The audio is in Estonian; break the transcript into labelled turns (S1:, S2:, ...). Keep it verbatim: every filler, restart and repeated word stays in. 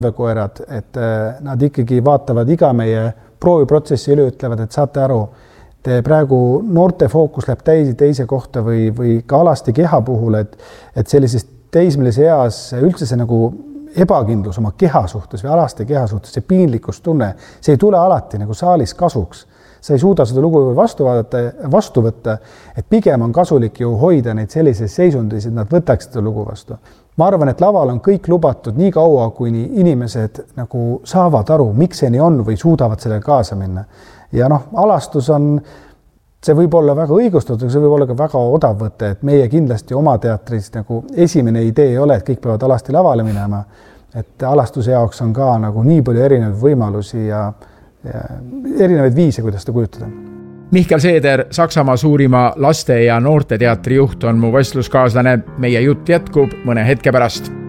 S1: koerad, et nad ikkagi vaatavad iga meie prooviprotsessi üle, ütlevad, et saate aru, te praegu noorte fookus läheb täisi teise kohta või, või ka alasti keha puhul, et, et sellises teismelise eas üldse see nagu ebakindlus oma keha suhtes või alaste keha suhtes, see piinlikkustunne, see ei tule alati nagu saalis kasuks. Sa ei suuda seda lugu vastu, vaadata, vastu võtta, et pigem on kasulik ju hoida neid sellises seisundis, et nad võtaks seda lugu vastu. Ma arvan, et laval on kõik lubatud nii kaua, kui inimesed nagu saavad aru, miks see nii on või suudavad sellega kaasa minna. Ja noh, alastus on, see võib olla väga õigustatud, see võib olla ka väga odav võtta, et meie kindlasti oma teatris nagu esimene idee ei ole, et kõik peavad alasti lavale minema, et alastuse jaoks on ka nagu nii palju erinevaid võimalusi ja, ja erinevaid viise, kuidas seda kujutada.
S2: Mihkel Seeder, Saksamaa suurima laste- ja noorteteatri juht on mu vestluskaaslane. Meie jutt jätkub mõne hetke pärast.